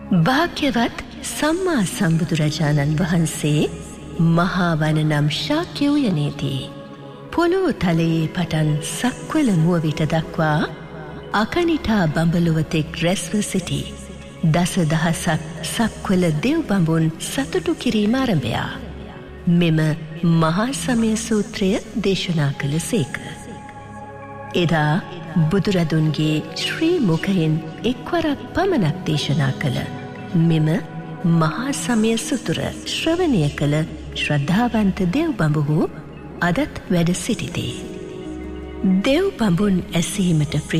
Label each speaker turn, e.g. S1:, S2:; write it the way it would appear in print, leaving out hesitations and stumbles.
S1: භාග්‍යවත් සම්මා සම්බුදුරජාණන් වහන්සේ මහා වන නම් ශාක්‍ය උයනේදී පොළොව තලයේ පටන් සක්වල මුව විට දක්වා අකනිටා බඹලොවතෙක් රැස්ව සිටි දසදහසක් සක්වල දෙව් බඹුන් සතුටු කිරීම ආරම්භයා මෙම මහා සමය සූත්‍රය දේශනා කළ සේක. එදා බුදුරදුන්ගේ ශ්‍රී මුඛයෙන් එක්වරක් පමණක් දේශනා කළ මෙම මහා සමය සූත්‍ර ශ්‍රවණය කළ ශ්‍රද්ධාවන්ත දෙව් බඹහු අදත් වැඩ සිටිති. දෙව් බඹුන් ඇසීමට